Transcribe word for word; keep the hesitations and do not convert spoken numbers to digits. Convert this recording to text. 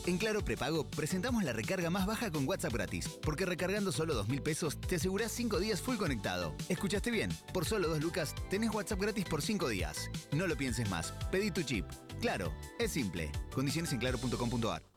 En Claro Prepago presentamos la recarga más baja con WhatsApp gratis, porque recargando solo dos mil pesos te asegurás cinco días full conectado. ¿Escuchaste bien? Por solo dos lucas tenés WhatsApp gratis por cinco días. No lo pienses más, pedí tu chip. Claro, es simple. Condiciones en claro punto com punto ar.